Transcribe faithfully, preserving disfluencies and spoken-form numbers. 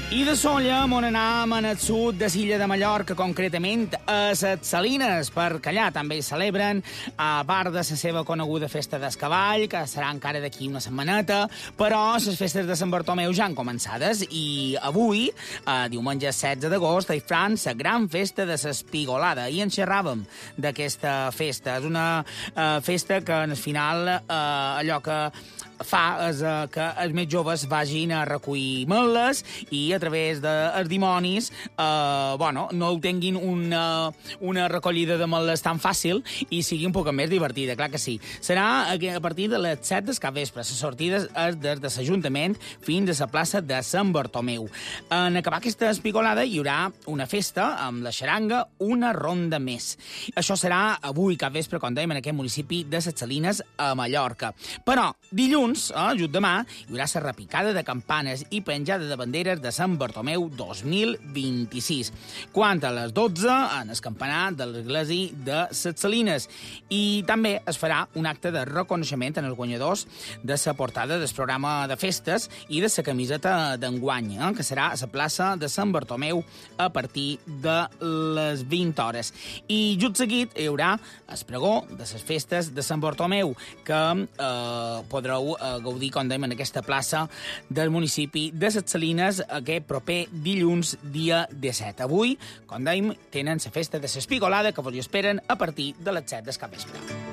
I de Solla, on anàvem en el sud de l'illa de Mallorca, concretament a les Salines, perquè allà també celebren, a part de la seva coneguda festa del cavall, que serà encara d'aquí una setmaneta, però les festes de Sant Bartomeu ja han començades i avui, eh, diumenge setze d'agost, hi faran la gran festa de l'Espigolada i en xerràvem d'aquesta festa. És una eh, festa que, al final, eh, allò que fa és eh, que els més joves vagin a recollir meles i a través dels dimonis eh, bueno, no tinguin una, una recollida de meles tan fàcil i sigui un poc més divertida, clar que sí. Serà a partir de les set del capvespre. La sortida és des de l'Ajuntament fins a la plaça de Sant Bartomeu. En acabar aquesta espigolada hi haurà una festa amb la xaranga, una ronda més. Això serà avui capvespre, com dèiem, en aquest municipi de les Salines, a Mallorca. Però dilluns, eh, just demà, hi haurà la repicada de campanes i penjada de banderes de Sant Bartomeu dos mil vint-i-sis. Quant a les dotze, en el campanar de l'església de les Salines. I també es farà un acte de reconeixement en els guanyadors de la portada del programa de festes i de la camiseta d'enguany, eh, que serà a la plaça de Sant Bartomeu a partir de les vint hores. I just seguit hi haurà el pregó de les festes de Sant Bartomeu, que eh, podreu eh, gaudir, com dèiem, en aquesta plaça del municipi de les Salines aquest proper dilluns, dia disset. Avui, com dèiem, tenen la festa de l'Espigolada, que vos hi esperen a partir de les set del capvespre.